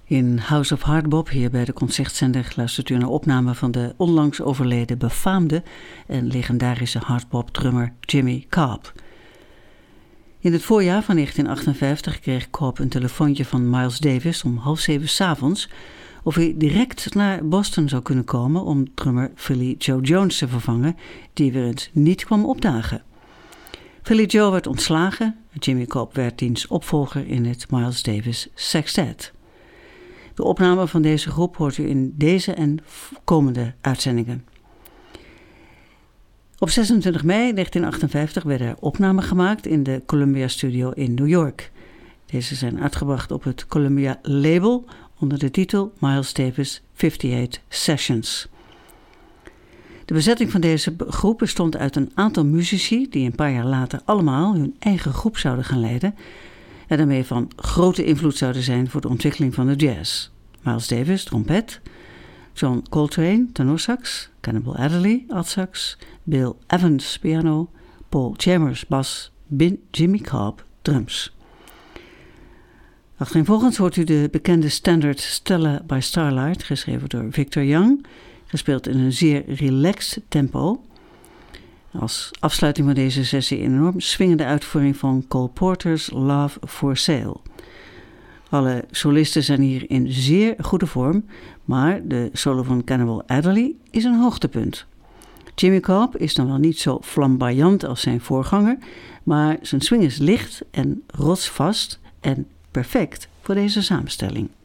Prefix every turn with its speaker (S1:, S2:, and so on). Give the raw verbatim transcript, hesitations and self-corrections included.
S1: In House of Hardbop, hier bij de Concertzender, luistert u naar opname van de onlangs overleden befaamde en legendarische hardbop-drummer Jimmy Cobb. In het voorjaar van negentien achtenvijftig kreeg Cobb een telefoontje van Miles Davis om half zeven 's avonds of hij direct naar Boston zou kunnen komen om drummer Philly Joe Jones te vervangen, die weer eens niet kwam opdagen. Philly Joe werd ontslagen, Jimmy Cobb werd diens opvolger in het Miles Davis Sextet. De opname van deze groep hoort u in deze en komende uitzendingen. Op zesentwintig mei negentien achtenvijftig werden er opnamen gemaakt in de Columbia Studio in New York. Deze zijn uitgebracht op het Columbia label onder de titel Miles Davis vijfenvijftig Sessions. De bezetting van deze groep bestond uit een aantal muzici die een paar jaar later allemaal hun eigen groep zouden gaan leiden en daarmee van grote invloed zouden zijn voor de ontwikkeling van de jazz. Miles Davis, trompet, John Coltrane, tenorsax, Cannonball Adderley, altsax, Bill Evans, piano, Paul Chambers, bas, Jimmy Cobb, drums. Achtereenvolgens hoort u de bekende standard Stella by Starlight, geschreven door Victor Young, gespeeld in een zeer relaxed tempo. Als afsluiting van deze sessie een enorm swingende uitvoering van Cole Porter's Love for Sale. Alle solisten zijn hier in zeer goede vorm, maar de solo van Cannonball Adderley is een hoogtepunt. Jimmy Cobb is dan wel niet zo flamboyant als zijn voorganger, maar zijn swing is licht en rotsvast en perfect voor deze samenstelling.